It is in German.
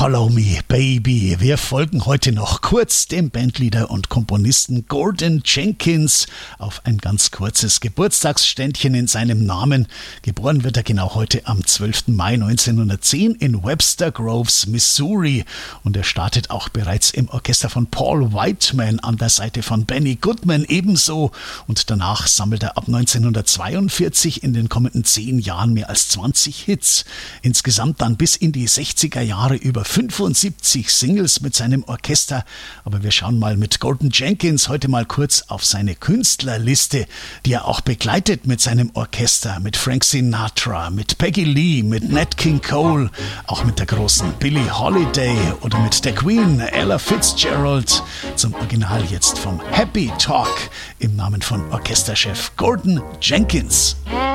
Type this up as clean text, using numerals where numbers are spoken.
Follow Me, Baby. Wir folgen heute noch kurz dem Bandleader und Komponisten Gordon Jenkins auf ein ganz kurzes Geburtstagsständchen in seinem Namen. Geboren wird er genau heute am 12. Mai 1910 in Webster Groves, Missouri. Und er startet auch bereits im Orchester von Paul Whiteman an der Seite von Benny Goodman ebenso. Und danach sammelt er ab 1942 in den kommenden 10 Jahren mehr als 20 Hits. Insgesamt dann bis in die 60er Jahre über 75 Singles mit seinem Orchester. Aber wir schauen mal mit Gordon Jenkins heute mal kurz auf seine Künstlerliste, die er auch begleitet mit seinem Orchester, mit Frank Sinatra, mit Peggy Lee, mit Nat King Cole, auch mit der großen Billie Holiday oder mit der Queen Ella Fitzgerald. Zum Original jetzt vom Happy Talk im Namen von Orchesterchef Gordon Jenkins.